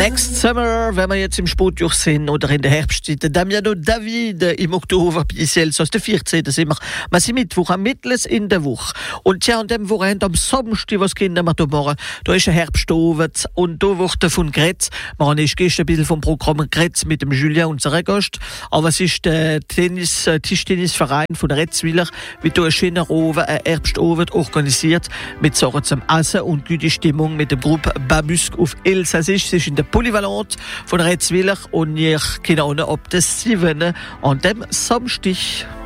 Next Summer, wenn wir jetzt im Sportjahr sind oder in der Herbstzeit, Damiano David im Oktober, bis jetzt, also der 14. sind wir sind Mittwoch, am Mittels in der Woche. Und ja, an dem Wochenende am Samstag, was Kinder wir da machen, da ist ein Herbstabend und da wird von Gretz, wir haben gestern ein bisschen vom Programm Gretz mit dem Julien, unserem Gast, aber es ist der Tischtennisverein von Retzwiller, wie da ein schöner Abend, ein Herbstabend organisiert, mit Sachen zum Essen und gute Stimmung mit dem Gruppe Babusk auf Elsassisch. Es ist in der Polyvalent von Retzwiller und ihr könnt auch noch ab der 7. an dem Samstag.